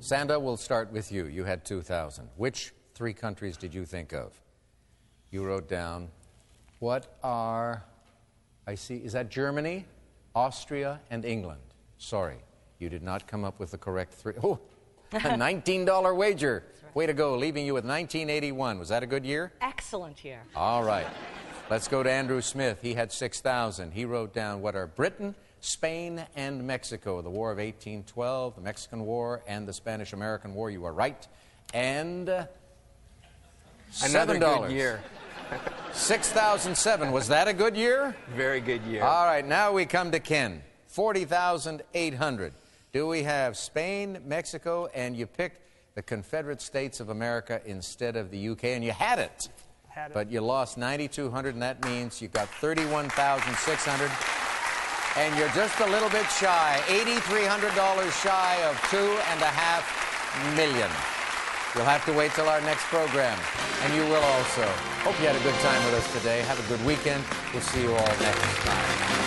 Sanda, we'll start with you. You had 2,000. Which three countries did you think of? You wrote down, what are, I see, is that Germany, Austria, and England? Sorry, you did not come up with the correct three. Oh, a $19 wager. Right. Way to go, leaving you with 1981. Was that a good year? Excellent year. All right. Let's go to Andrew Smith. He had 6,000. He wrote down what are Britain, Spain, and Mexico. The War of 1812, the Mexican War, and the Spanish-American War. You are right. And another $7. good year. 6,007. Was that a good year? Very good year. All right, now we come to Ken. 40,800. Do we have Spain, Mexico, and you picked the Confederate States of America instead of the UK, and you had it. But you lost 9,200, and that means you got 31,600. And you're just a little bit shy, $8,300 shy of $2.5 million. You'll have to wait till our next program, and you will also. Hope you had a good time with us today. Have a good weekend. We'll see you all next time.